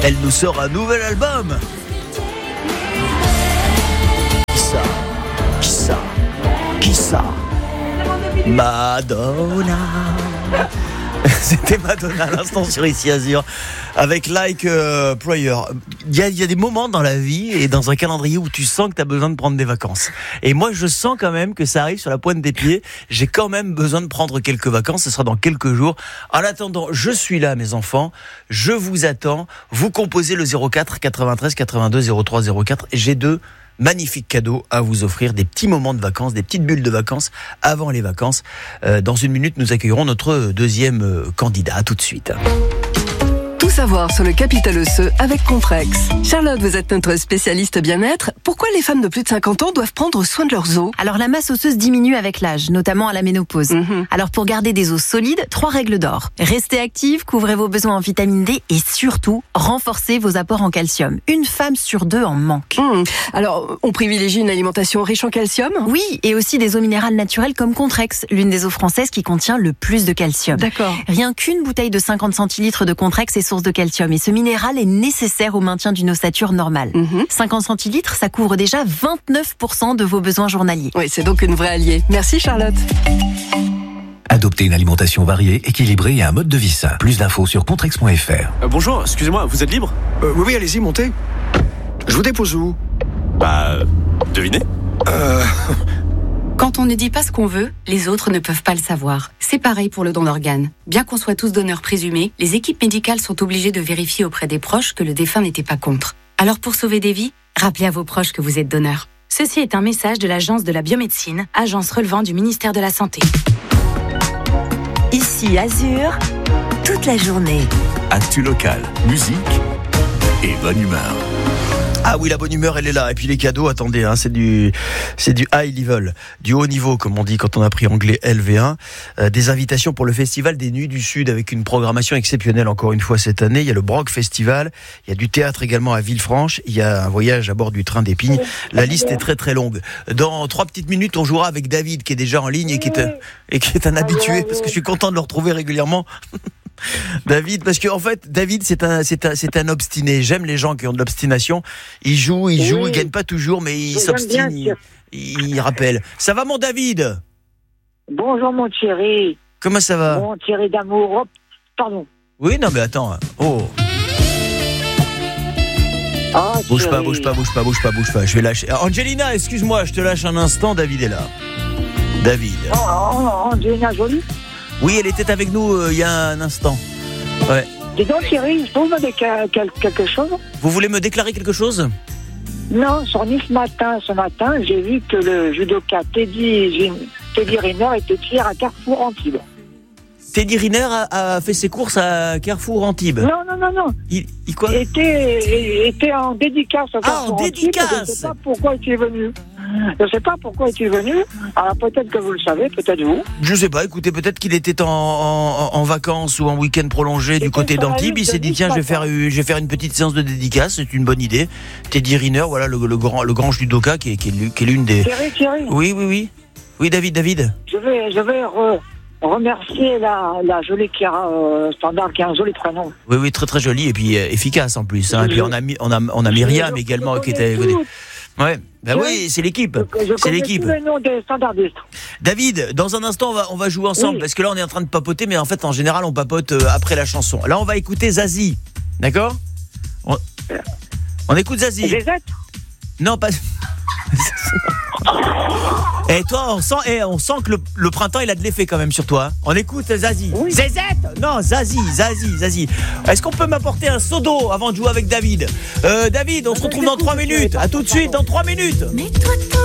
Elle nous sort un nouvel album. Qui ça Madonna. C'était Madonna à l'instant sur Ici Azur avec Like Prayer. Il y a des moments dans la vie et dans un calendrier où tu sens que tu as besoin de prendre des vacances. Et moi, je sens quand même que ça arrive sur la pointe des pieds. J'ai quand même besoin de prendre quelques vacances. Ce sera dans quelques jours. En attendant, je suis là, mes enfants. Je vous attends. Vous composez le 04 93 82 03 04. J'ai deux magnifiques cadeaux à vous offrir, des petits moments de vacances, des petites bulles de vacances avant les vacances. Dans une minute, nous accueillerons notre deuxième candidat. À tout de suite. Tout savoir sur le capital osseux avec Comprex. Charlotte, vous êtes notre spécialiste bien-être. Pourquoi les femmes de plus de 50 ans doivent prendre soin de leurs os ? Alors la masse osseuse diminue avec l'âge, notamment à la ménopause. Alors pour garder des os solides, 3 règles d'or. Restez active, couvrez vos besoins en vitamine D et surtout, renforcez vos apports en calcium. Une femme sur 2 en manque. Alors, on privilégie une alimentation riche en calcium ? Oui, et aussi des eaux minérales naturelles comme Contrex, l'une des eaux françaises qui contient le plus de calcium. D'accord. Rien qu'une bouteille de 50 centilitres de Contrex est source de calcium et ce minéral est nécessaire au maintien d'une ossature normale. 50 centilitres, ça couvre déjà 29% de vos besoins journaliers. Oui, c'est donc une vraie alliée. Merci Charlotte. Adoptez une alimentation variée, équilibrée et un mode de vie sain. Plus d'infos sur contrex.fr. Bonjour, excusez-moi, vous êtes libre ? Oui, allez-y, montez. Je vous dépose où ? Devinez ? Quand on ne dit pas ce qu'on veut, les autres ne peuvent pas le savoir. C'est pareil pour le don d'organes. Bien qu'on soit tous donneurs présumés, les équipes médicales sont obligées de vérifier auprès des proches que le défunt n'était pas contre. Alors pour sauver des vies, rappelez à vos proches que vous êtes donneur. Ceci est un message de l'Agence de la biomédecine, agence relevant du ministère de la Santé. Ici Azur, toute la journée. Actu local, musique et bonne humeur. Ah oui, la bonne humeur, elle est là. Et puis les cadeaux, attendez, hein, c'est du high level, du haut niveau, comme on dit quand on a pris anglais LV1. Des invitations pour le Festival des Nuits du Sud avec une programmation exceptionnelle encore une fois cette année. Il y a le Broc Festival, il y a du théâtre également à Villefranche, il y a un voyage à bord du train d'Épingle. La liste est très très longue. Dans 3 petites minutes, on jouera avec David qui est déjà en ligne et qui est un habitué parce que je suis content de le retrouver régulièrement. David, parce que en fait, David, c'est un obstiné. J'aime les gens qui ont de l'obstination. Il joue, il gagne pas toujours, mais il s'obstine, il rappelle. Ça va, mon David ? Bonjour, mon Thierry. Comment ça va ? Mon Thierry d'amour. Oh, pardon. Oui, non, mais attends. Oh. Bouge pas. Je vais lâcher. Angelina, excuse-moi, je te lâche un instant. David est là. David. Angelina Jolie. Oui, elle était avec nous il y a un instant. Ouais. Dis donc, Thierry, je peux vous demander quelque chose ? Vous voulez me déclarer quelque chose ? Non, sur Nice ce matin, j'ai vu que le judoka Teddy Riner était hier à Carrefour Antibes. Teddy Riner a fait ses courses à Carrefour Antibes. Non. Il quoi ? Il était en dédicace à Carrefour en dédicace. Antibes. Je ne sais pas pourquoi il est venu. Alors peut-être que vous le savez, peut-être vous. Je sais pas, écoutez, peut-être qu'il était en vacances ou en week-end prolongé du côté d'Antibes. Il s'est dit tiens, je vais faire une petite séance de dédicace, c'est une bonne idée. Teddy Riner, voilà le grand judoka qui est l'une des... Thierry. Oui, David. Je vais remercier la jolie Chiara Standard qui a un joli prénom. Oui, très très joli et puis efficace en plus. Hein. Et puis on a Myriam également qui était... Ouais, oui, c'est l'équipe. C'est l'équipe. Tous les noms des standardistes. David, dans un instant, on va jouer ensemble parce que là, on est en train de papoter, mais en fait, en général, on papote après la chanson. Là, on va écouter Zazie, d'accord ? On écoute Zazie. Zézette ? Non, pas. Et toi, on sent que le printemps, il a de l'effet quand même sur toi. On écoute Zazie. Oui. Zézette ? Non, Zazie. Est-ce qu'on peut m'apporter un seau d'eau avant de jouer avec David ? David, on se retrouve dans 3 minutes. À tout de suite, dans 3 minutes.